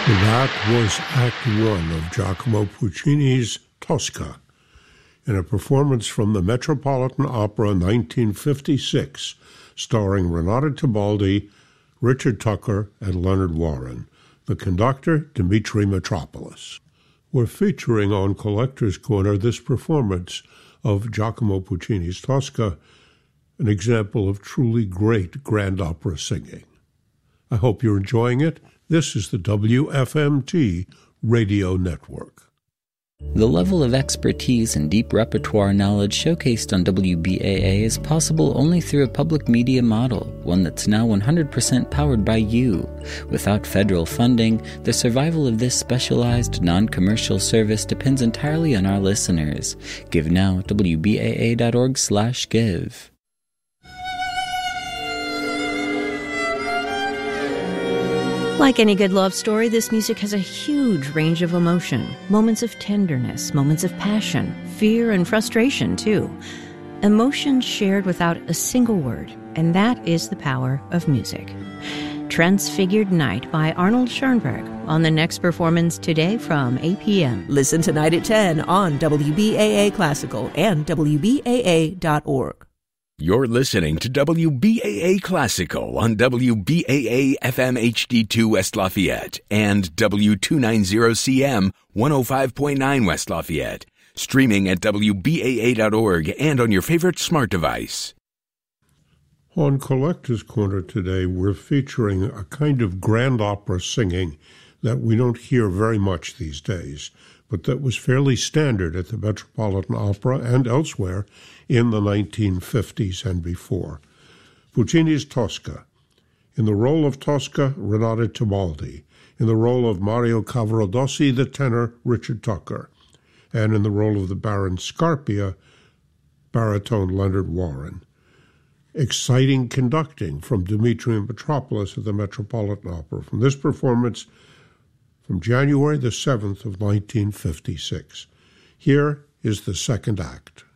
That was Act One of Giacomo Puccini's Tosca, in a performance from the Metropolitan Opera 1956, starring Renata Tebaldi, Richard Tucker, and Leonard Warren. The conductor, Dimitri Mitropoulos. We're featuring on Collector's Corner this performance of Giacomo Puccini's Tosca, an example of truly great grand opera singing. I hope you're enjoying it. This is the WFMT Radio Network. The level of expertise and deep repertoire knowledge showcased on WBAA is possible only through a public media model, one that's now 100% powered by you. Without federal funding, the survival of this specialized, non-commercial service depends entirely on our listeners. Give now at WBAA.org/give. Like any good love story, this music has a huge range of emotion. Moments of tenderness, moments of passion, fear and frustration, too. Emotion shared without a single word, and that is the power of music. Transfigured Night by Arnold Schoenberg on the next performance today from 8 p.m. Listen tonight at 10 on WBAA Classical and WBAA.org. You're listening to WBAA Classical on WBAA FM HD2 West Lafayette and W290CM 105.9 West Lafayette. Streaming at WBAA.org and on your favorite smart device. On Collector's Corner today, we're featuring a kind of grand opera singing that we don't hear very much these days, but that was fairly standard at the Metropolitan Opera and elsewhere in the 1950s and before. Puccini's Tosca. In the role of Tosca, Renata Tebaldi. In the role of Mario Cavaradossi, the tenor, Richard Tucker. And in the role of the Baron Scarpia, baritone Leonard Warren. Exciting conducting from Dimitri Mitropoulos at the Metropolitan Opera from this performance from January the 7th of 1956. Here is the second act.